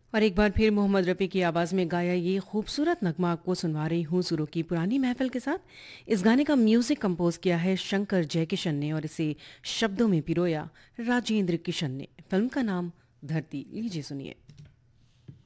और एक बार फिर मोहम्मद रफ़ी की आवाज़ में गाया ये खूबसूरत नगमा आपको सुनवा रही हूँ सुरों की पुरानी महफिल के साथ। इस गाने का म्यूज़िक कंपोज किया है शंकर जयकिशन ने और इसे शब्दों में पिरोया राजेंद्र किशन ने। फिल्म का नाम धरती। लीजिए सुनिए।